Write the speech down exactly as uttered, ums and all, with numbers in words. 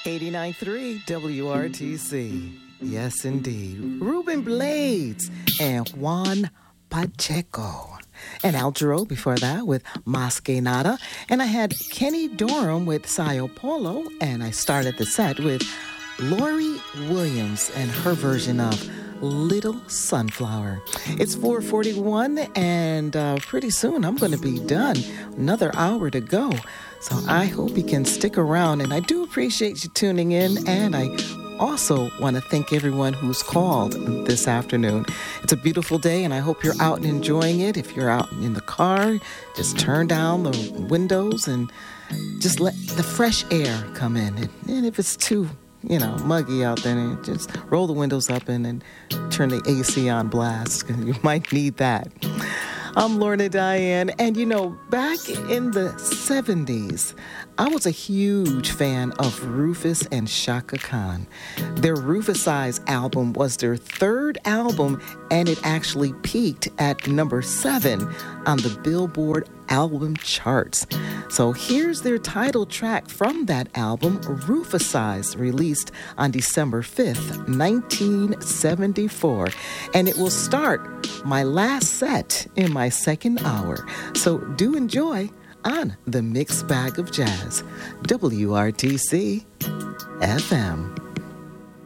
eighty-nine point three W R T C. Yes, indeed. Ruben Blades and Juan Pacheco. And Al Jarreau before that with Mas Que Nada. And I had Kenny Dorham with Sao Paulo. And I started the set with Lori Williams and her version of Little Sunflower. It's four forty-one, and uh, pretty soon I'm going to be done. Another hour to go. So I hope you can stick around, and I do appreciate you tuning in, and I also want to thank everyone who's called this afternoon. It's a beautiful day, and I hope you're out and enjoying it. If you're out in the car, just turn down the windows and just let the fresh air come in. And, and if it's too you know, muggy out there, and just roll the windows up and, and turn the A C on blast, because you might need that. I'm Lorna Diane, and you know, back in the seventies, I was a huge fan of Rufus and Chaka Khan. Their Rufus-Eyes album was their third album, and it actually peaked at number seven on the Billboard album charts. So here's their title track from that album, Rufus-Eyes, released on December fifth, nineteen seventy-four. And it will start my last set in my second hour. So do enjoy on the Mixed Bag of Jazz, W R T C F M.